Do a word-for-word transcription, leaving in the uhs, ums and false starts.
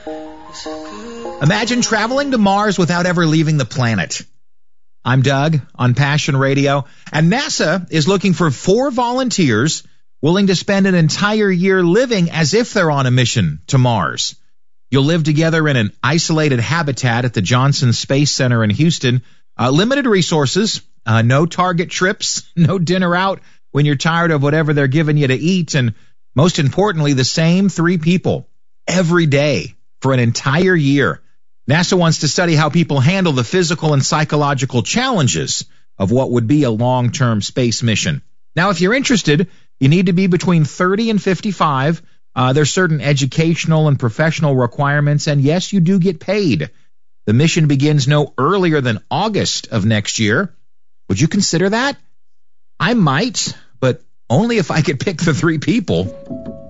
Imagine traveling to Mars without ever leaving the planet. I'm Doug on Passion Radio, and NASA is looking for four volunteers willing to spend an entire year living as if they're on a mission to Mars. You'll live together in an isolated habitat at the Johnson Space Center in Houston. Uh, limited resources, uh, no target trips, no dinner out when you're tired of whatever they're giving you to eat, and most importantly, the same three people every day for an entire year. NASA wants to study how people handle the physical and psychological challenges of what would be a long-term space mission. Now, if you're interested, you need to be between thirty and fifty-five. Uh, there's certain educational and professional requirements, and yes, you do get paid. The mission begins no earlier than August of next year. Would you consider that? I might, but only if I could pick the three people.